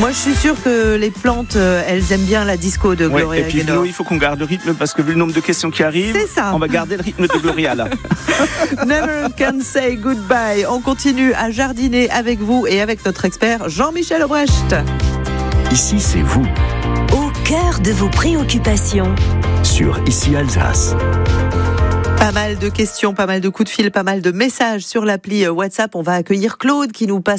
Moi, je suis sûre que les plantes, elles aiment bien la disco de Gloria Et puis Gaynor. nous, il faut qu'on garde le rythme parce que vu le nombre de questions qui arrivent, C'est ça. on va garder le rythme de Gloria là. Never can say goodbye. On continue à jardiner avec vous et avec notre expert Jean-Michel Obrecht. Ici, c'est vous, Au cœur de vos préoccupations. sur Ici Alsace. Pas mal de questions, pas mal de coups de fil, pas mal de messages sur l'appli WhatsApp. On va accueillir Claude qui nous passe